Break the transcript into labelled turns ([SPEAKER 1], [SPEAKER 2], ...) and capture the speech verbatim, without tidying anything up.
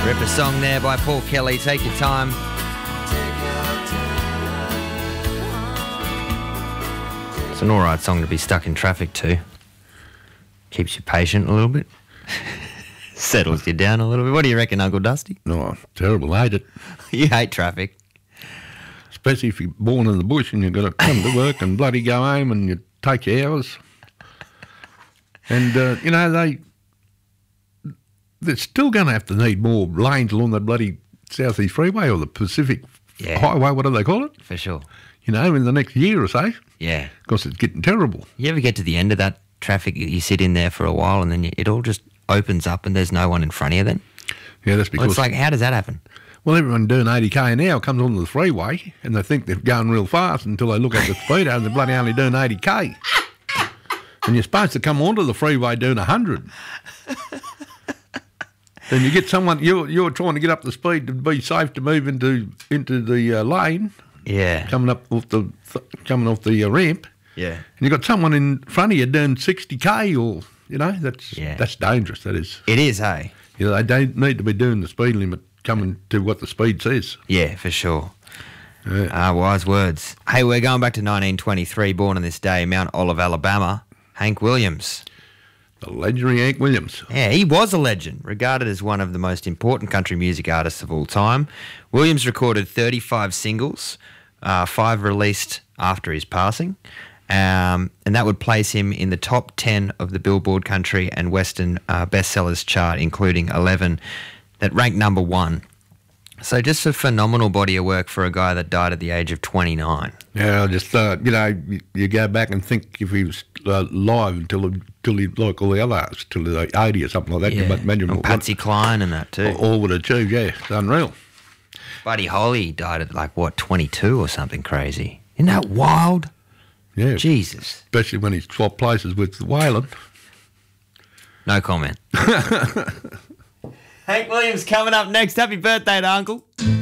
[SPEAKER 1] Ripper song there by Paul Kelly. Take your time. It's an alright song to be stuck in traffic to. Keeps you patient a little bit. Settles you down a little bit. What do you reckon, Uncle Dusty?
[SPEAKER 2] No, terrible. I hate it.
[SPEAKER 1] You hate traffic.
[SPEAKER 2] Especially if you're born in the bush and you've got to come to work and bloody go home and you take your hours. And, uh, you know, they, they're still going to have to need more lanes along the bloody South East Freeway or the Pacific
[SPEAKER 1] Yeah.
[SPEAKER 2] Highway, what do they call it?
[SPEAKER 1] For sure.
[SPEAKER 2] You know, in the next year or so.
[SPEAKER 1] Yeah.
[SPEAKER 2] Because it's getting terrible.
[SPEAKER 1] You ever get to the end of that traffic, you sit in there for a while and then you, it all just opens up and there's no one in front of you then?
[SPEAKER 2] Yeah, that's because...
[SPEAKER 1] Well, it's like, how does that happen?
[SPEAKER 2] Well, everyone doing eighty k an hour comes onto the freeway and they think they're going real fast until they look at the speedo and they're bloody only doing eighty k. And you're supposed to come onto the freeway doing one hundred. Then you get someone, you're, you're trying to get up the speed to be safe to move into into the uh, lane.
[SPEAKER 1] Yeah.
[SPEAKER 2] Coming up off the coming off the uh, ramp.
[SPEAKER 1] Yeah.
[SPEAKER 2] And you've got someone in front of you doing sixty k or, you know, that's
[SPEAKER 1] Yeah.
[SPEAKER 2] that's dangerous, that is.
[SPEAKER 1] It is, hey?
[SPEAKER 2] You know, they don't need to be doing the speed limit coming to what the speed says.
[SPEAKER 1] Yeah, for sure.
[SPEAKER 2] Yeah.
[SPEAKER 1] Ah, wise words. Hey, we're going back to nineteen twenty-three, born on this day, Mount Olive, Alabama, Hank Williams.
[SPEAKER 2] The legendary Hank Williams.
[SPEAKER 1] Yeah, he was a legend, regarded as one of the most important country music artists of all time. Williams recorded thirty-five singles, uh, five released after his passing, um, and that would place him in the top ten of the Billboard Country and Western uh, bestsellers chart, including eleven that ranked number one. So just a phenomenal body of work for a guy that died at the age of twenty-nine.
[SPEAKER 2] Yeah, I just uh, you know, you, you go back and think if he was uh, live until until he like all the other artists, till the eighty or something like that.
[SPEAKER 1] Yeah.
[SPEAKER 2] You imagine
[SPEAKER 1] And
[SPEAKER 2] what
[SPEAKER 1] Patsy Cline and that too.
[SPEAKER 2] all would achieve. Yeah, it's unreal.
[SPEAKER 1] Buddy Holly died at like, what, twenty-two or something crazy. Isn't that wild?
[SPEAKER 2] Yeah,
[SPEAKER 1] Jesus.
[SPEAKER 2] especially when he swapped places with Waylon.
[SPEAKER 1] No comment. Hank Williams coming up next. Happy birthday to Uncle.